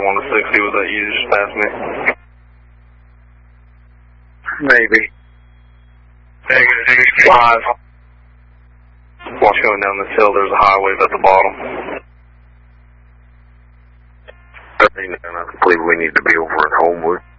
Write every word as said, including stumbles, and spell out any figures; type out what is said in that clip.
one to sixty, was that you just passed me? Maybe. sixty-five. Watch going down this hill, there's a highway at the bottom. I believe we need to be over at Homewood.